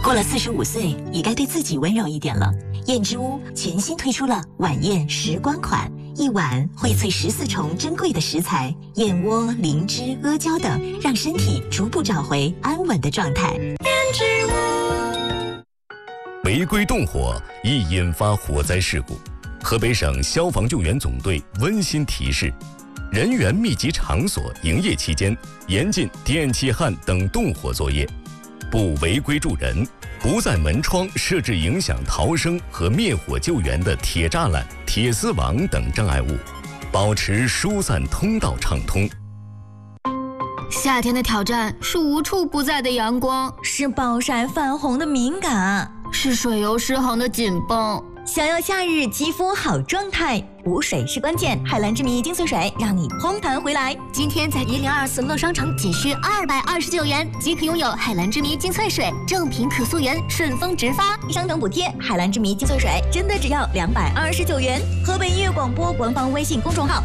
过了45岁，也该对自己温柔一点了。燕之屋全新推出了晚宴时光款，一碗荟萃14重珍贵的食材，燕窝、灵芝、阿胶等，让身体逐步找回安稳的状态。燕之屋。 违规动火易引发火灾事故，河北省消防救援总队温馨提示：人员密集场所营业期间，严禁电气焊等动火作业，不违规助人，不在门窗设置影响逃生和灭火救援的铁栅栏、铁丝网等障碍物，保持疏散通道畅通。 夏天的挑战是无处不在的阳光， 是暴晒泛红的敏感， 是水油失衡的紧绷。 想要夏日肌肤好状态，补水是关键。海蓝之谜精粹水让你嘭弹回来。 今天在1024乐商城仅需229元即可拥有海蓝之谜精粹水，正品可溯源，顺丰直发， 商城补贴。海蓝之谜精粹水真的只要229元。河北音乐广播官方微信公众号。